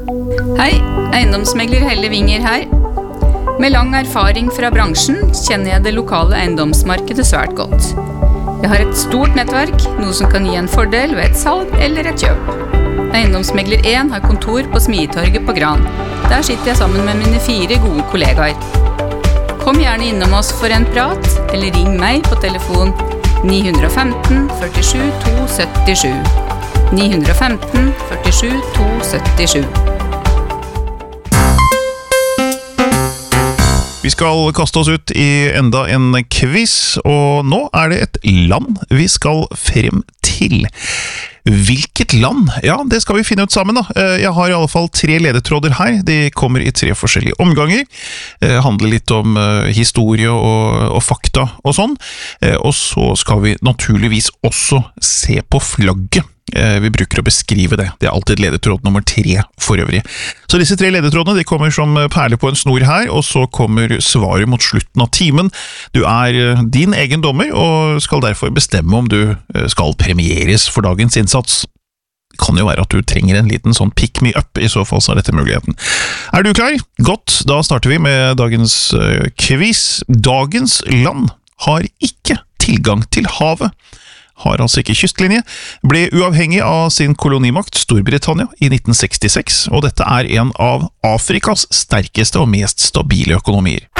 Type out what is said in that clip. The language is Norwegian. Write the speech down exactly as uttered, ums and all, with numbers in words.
Hei, eiendomsmegler Helle Winger her. Med lang erfaring fra bransjen kjenner jeg det lokale eiendomsmarkedet svært godt. Jeg har et stort nettverk, noe som kan gi en fordel ved et salg eller et kjøp. Eiendomsmegler én har kontor på Smietorget på Gran. Der sitter jeg sammen med mine fire gode kollegaer. Kom gjerne innom oss for en prat, eller ring meg på telefon ni ett fem førtisju to syttisju. ni ett fem førtisju to syttisju. Vi skal kaste oss ut i enda en quiz, og nå er det et land vi skal frem til. Hvilket land? Ja, det skal vi finne ut sammen da. Jeg har i alle fall tre ledetråder her. De kommer i tre forskjellige omganger. Det handler litt om historie og, og fakta og sånn. Og så skal vi naturligvis også se på flagget. Vi bruker å beskrive det. Det er alltid ledetråd nummer tre for øvrig. Så disse tre ledetrådene de kommer som perler på en snor her, og så kommer svaret mot slutten av timen. Du er din egen dommer, og skal derfor bestemme om du skal premieres for dagens innsats. Det kan jo være at du trenger en liten sånn pick me up, i så fall så er dette muligheten. Er du klar? Godt, da starter vi med dagens quiz. Dagens land har ikke tilgang til havet. Har altså ikke kystlinje, ble uavhengig av sin kolonimakt Storbritannia i nitten sekstiseks, og dette er en av Afrikas sterkeste og mest stabile økonomier.